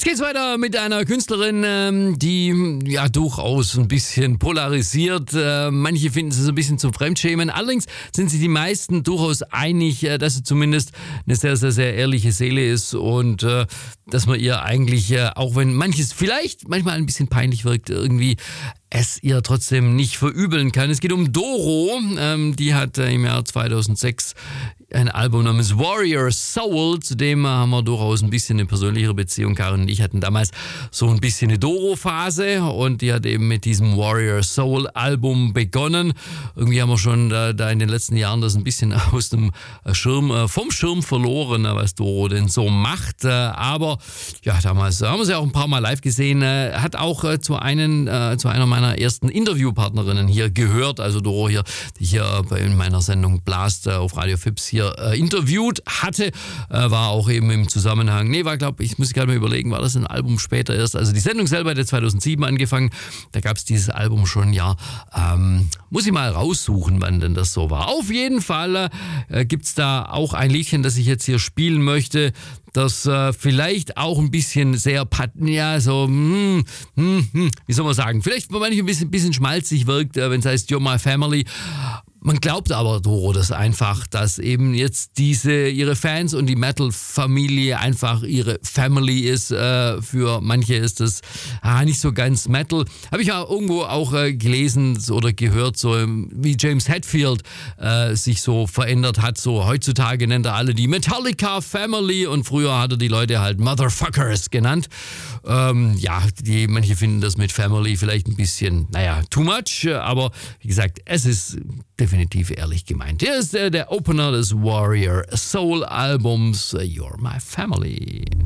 Jetzt geht's weiter mit einer Künstlerin, die ja durchaus ein bisschen polarisiert. Manche finden sie so ein bisschen zum Fremdschämen. Allerdings sind sich die meisten durchaus einig, dass sie zumindest eine sehr, sehr, sehr ehrliche Seele ist und dass man ihr eigentlich, auch wenn manches vielleicht manchmal ein bisschen peinlich wirkt, irgendwie es ihr trotzdem nicht verübeln kann. Es geht um Doro. Die hat im Jahr 2006 ein Album namens Warrior Soul. Zudem haben wir durchaus ein bisschen eine persönlichere Beziehung. Karin und ich hatten damals so ein bisschen eine Doro-Phase und die hat eben mit diesem Warrior Soul Album begonnen. Irgendwie haben wir schon da in den letzten Jahren das ein bisschen aus dem vom Schirm verloren, was Doro denn so macht. Aber ja, damals haben wir sie auch ein paar Mal live gesehen. Hat auch zu einer meiner ersten Interviewpartnerinnen hier gehört. Also Doro hier, die hier in meiner Sendung Blast auf Radio Fips hier interviewt hatte, war auch eben im Zusammenhang, ich muss gerade mal überlegen, war das ein Album später erst, also die Sendung selber hat 2007 angefangen, da gab es dieses Album schon, muss ich mal raussuchen, wann denn das so war. Auf jeden Fall gibt es da auch ein Liedchen, das ich jetzt hier spielen möchte, das vielleicht auch ein bisschen sehr, wie soll man sagen, vielleicht bei manchen ein bisschen schmalzig wirkt, wenn es heißt You're My Family. Man glaubt aber, Doro, das einfach, dass eben jetzt ihre Fans und die Metal-Familie einfach ihre Family ist. Für manche ist das nicht so ganz Metal. Habe ich ja irgendwo auch gelesen oder gehört, so wie James Hetfield sich so verändert hat. So heutzutage nennt er alle die Metallica Family und früher hat er die Leute halt Motherfuckers genannt. Manche finden das mit Family vielleicht ein bisschen, too much. Aber wie gesagt, es ist definitiv ehrlich gemeint. Hier ist der Opener des Warrior Soul Albums You're My Family.